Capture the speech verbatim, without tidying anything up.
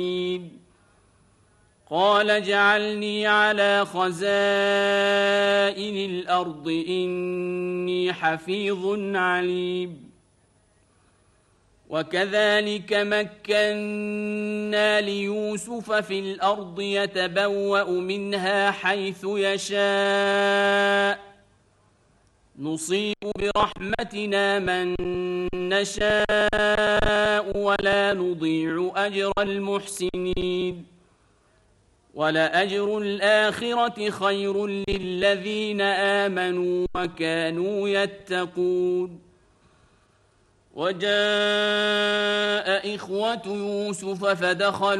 قال اجعلني على خزائن الأرض إني حفيظ عليم وكذلك مكنا ليوسف في الأرض يتبوأ منها حيث يشاء نصيب برحمتنا من نشاء ولا نضيع أجر المحسنين ولأجر الآخرة خير للذين آمنوا وكانوا يتقون وجاء إخوة يوسف فدخلوا